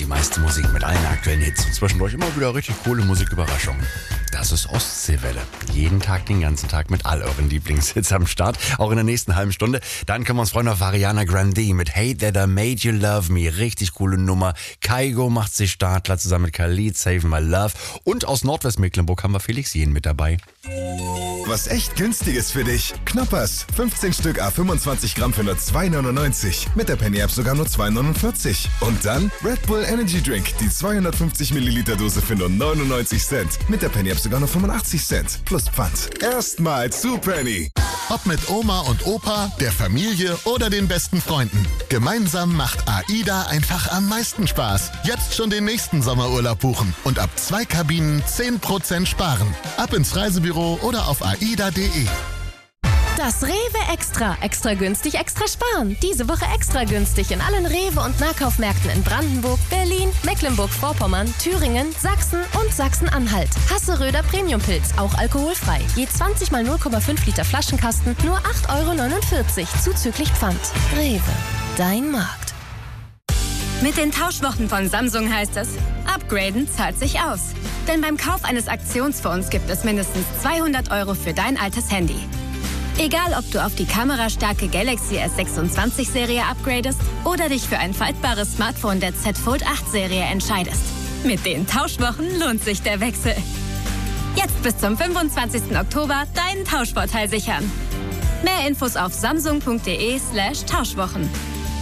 meiste Musik mit allen aktuellen Hits und zwischendurch immer wieder richtig coole Musiküberraschungen. Das ist Ostseewelle. Jeden Tag, den ganzen Tag mit all euren Lieblingshits am Start. Auch in der nächsten halben Stunde. Dann können wir uns freuen auf Ariana Grande mit Hey That I Made You Love Me. Richtig coole Nummer. Kygo macht sich Startler zusammen mit Khalid, Save My Love. Und aus Nordwestmecklenburg haben wir Felix Jähn mit dabei. Was echt Günstiges für dich. Knoppers. 15 Stück A25 Gramm für nur 2,99. Mit der Penny-App sogar nur 2,49. Und dann Red Bull Energy Drink. Die 250 Milliliter Dose für nur 99 Cent. Mit der Penny-App sogar nur 85 Cent. Plus Pfand. Erstmal zu Penny. Ob mit Oma und Opa, der Familie oder den besten Freunden. Gemeinsam macht AIDA einfach am meisten Spaß. Jetzt schon den nächsten Sommerurlaub buchen und ab 2 Kabinen 10% sparen. Ab ins Reisebüro oder auf aida.de. Das Rewe Extra. Extra günstig, extra sparen. Diese Woche extra günstig in allen Rewe- und Nahkaufmärkten in Brandenburg, Berlin, Mecklenburg-Vorpommern, Thüringen, Sachsen und Sachsen-Anhalt. Hasseröder Premiumpilz, auch alkoholfrei. Je 20 mal 0,5 Liter Flaschenkasten, nur 8,49 € zuzüglich Pfand. Rewe, dein Markt. Mit den Tauschwochen von Samsung heißt es, upgraden zahlt sich aus. Denn beim Kauf eines Aktionsfonds gibt es mindestens 200 € für dein altes Handy. Egal, ob du auf die kamerastarke Galaxy S26-Serie upgradest oder dich für ein faltbares Smartphone der Z Fold 8-Serie entscheidest. Mit den Tauschwochen lohnt sich der Wechsel. Jetzt bis zum 25. Oktober deinen Tauschvorteil sichern. Mehr Infos auf samsung.de/Tauschwochen.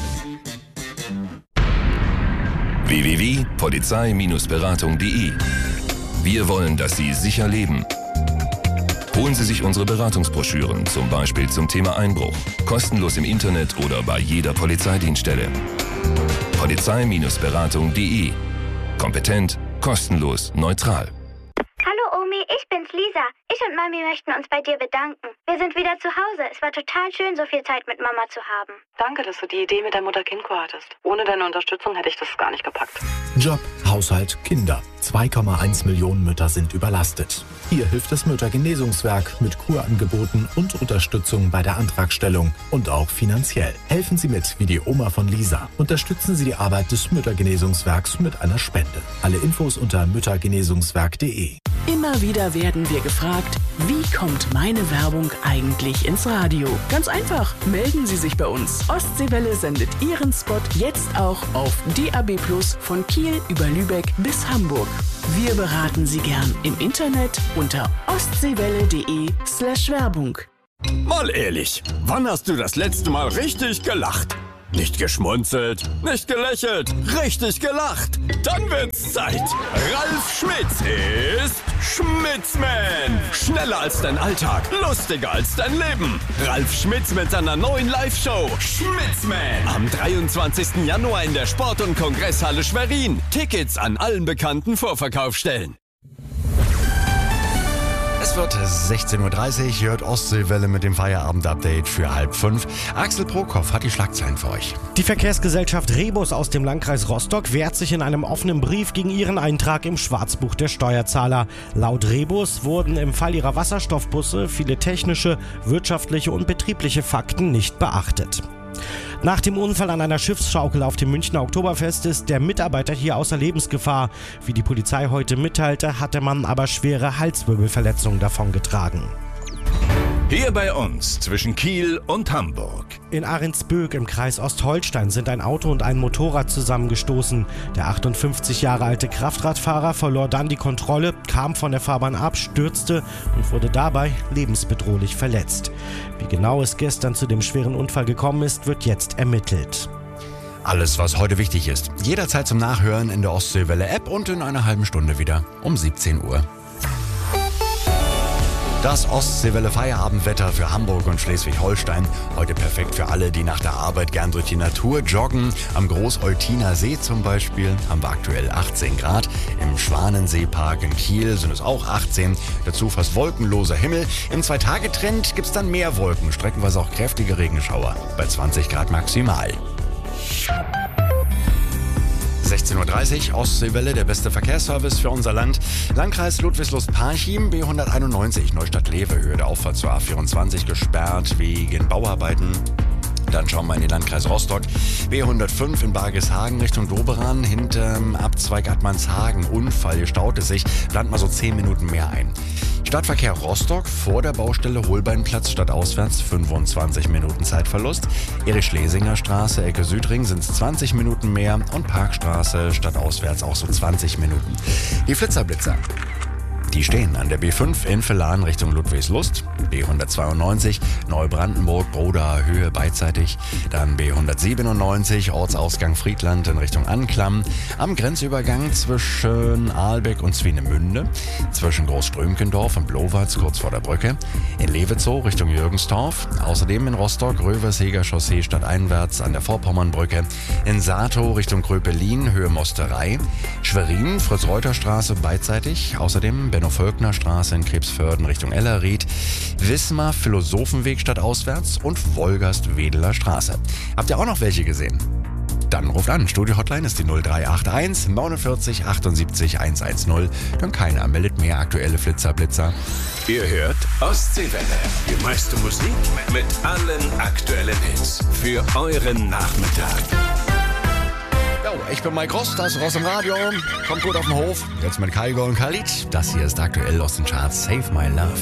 www.polizei-beratung.de. Wir wollen, dass Sie sicher leben. Holen Sie sich unsere Beratungsbroschüren, zum Beispiel zum Thema Einbruch. Kostenlos im Internet oder bei jeder Polizeidienststelle. Polizei-beratung.de. Kompetent, kostenlos, neutral. Hallo Omi, ich bin's Lisa. Ich und Mami möchten uns bei dir bedanken. Wir sind wieder zu Hause. Es war total schön, so viel Zeit mit Mama zu haben. Danke, dass du die Idee mit der Mutter-Kind-Kur hattest. Ohne deine Unterstützung hätte ich das gar nicht gepackt. Job, Haushalt, Kinder. 2,1 Millionen Mütter sind überlastet. Hier hilft das Müttergenesungswerk mit Kurangeboten und Unterstützung bei der Antragstellung und auch finanziell. Helfen Sie mit, wie die Oma von Lisa. Unterstützen Sie die Arbeit des Müttergenesungswerks mit einer Spende. Alle Infos unter müttergenesungswerk.de. Immer wieder werden wir gefragt, wie kommt meine Werbung eigentlich ins Radio? Ganz einfach, melden Sie sich bei uns. Ostseewelle sendet Ihren Spot jetzt auch auf DAB+ von Kiel über Lübeck bis Hamburg. Wir beraten Sie gern im Internet unter ostseewelle.de/Werbung. Mal ehrlich, wann hast du das letzte Mal richtig gelacht? Nicht geschmunzelt, nicht gelächelt, richtig gelacht. Dann wird's Zeit. Ralf Schmitz ist Schmitzman. Schneller als dein Alltag, lustiger als dein Leben. Ralf Schmitz mit seiner neuen Live-Show Schmitzman. Am 23. Januar in der Sport- und Kongresshalle Schwerin. Tickets an allen bekannten Vorverkaufsstellen. Es wird 16:30 Uhr, hört Ostseewelle mit dem Feierabend-Update für 4:30. Axel Prokop hat die Schlagzeilen für euch. Die Verkehrsgesellschaft Rebus aus dem Landkreis Rostock wehrt sich in einem offenen Brief gegen ihren Eintrag im Schwarzbuch der Steuerzahler. Laut Rebus wurden im Fall ihrer Wasserstoffbusse viele technische, wirtschaftliche und betriebliche Fakten nicht beachtet. Nach dem Unfall an einer Schiffsschaukel auf dem Münchner Oktoberfest ist der Mitarbeiter hier außer Lebensgefahr. Wie die Polizei heute mitteilte, hat der Mann aber schwere Halswirbelverletzungen davongetragen. Hier bei uns zwischen Kiel und Hamburg. In Ahrensböck im Kreis Ostholstein sind ein Auto und ein Motorrad zusammengestoßen. Der 58 Jahre alte Kraftradfahrer verlor dann die Kontrolle, kam von der Fahrbahn ab, stürzte und wurde dabei lebensbedrohlich verletzt. Wie genau es gestern zu dem schweren Unfall gekommen ist, wird jetzt ermittelt. Alles, was heute wichtig ist. Jederzeit zum Nachhören in der Ostseewelle-App und in einer halben Stunde wieder um 17 Uhr. Das Ostseewelle Feierabendwetter für Hamburg und Schleswig-Holstein. Heute perfekt für alle, die nach der Arbeit gern durch die Natur joggen. Am Großeutiner See zum Beispiel haben wir aktuell 18 Grad. Im Schwanenseepark in Kiel sind es auch 18. Dazu fast wolkenloser Himmel. Im 2-Tage-Trend gibt es dann mehr Wolken, streckenweise auch kräftige Regenschauer. Bei 20 Grad maximal. 16:30 Uhr, Ostseewelle, der beste Verkehrsservice für unser Land. Landkreis Ludwigslust-Parchim, B191, Neustadt-Lewe, Höhe der Auffahrt zur A24 gesperrt wegen Bauarbeiten. Dann schauen wir in den Landkreis Rostock. B105 in Bargishagen Richtung Doberan. Hinterm Abzweig Attmannshagen. Unfall, hier staut es sich. Plant mal so 10 Minuten mehr ein. Stadtverkehr Rostock vor der Baustelle Holbeinplatz stadtauswärts 25 Minuten Zeitverlust. Erich-Schlesinger Straße, Ecke Südring sind es 20 Minuten mehr und Parkstraße stadtauswärts auch so 20 Minuten. Die Flitzerblitzer. Die stehen an der B5 in Villan Richtung Ludwigslust, B192 Neubrandenburg, Broda Höhe beidseitig, dann B197 Ortsausgang Friedland in Richtung Anklam, am Grenzübergang zwischen Aalbeck und Swinemünde, zwischen Großströmkendorf und Blowatz kurz vor der Brücke, in Levetzow Richtung Jürgensdorf, außerdem in Rostock Röversheger Chaussee stadteinwärts an der Vorpommernbrücke, in Satow Richtung Kröpelin Höhe Mosterei, Schwerin Fritz-Reuter-Straße beidseitig, außerdem Benno-Völkner-Straße in Krebsförden Richtung Ellerried, Wismar Philosophenweg stadtauswärts und Wolgast-Wedeler Straße. Habt ihr auch noch welche gesehen? Dann ruft an. Studio-Hotline ist die 0381 49 78 110. Dann keiner meldet mehr aktuelle Flitzer-Blitzer. Ihr hört Ostseewelle. Die meiste Musik mit allen aktuellen Hits. Für euren Nachmittag. Jo, ich bin Mike Ross, das ist Ross im Radio. Kommt gut auf den Hof. Jetzt mit Kaigo und Khalid. Das hier ist aktuell aus den Charts Save My Love.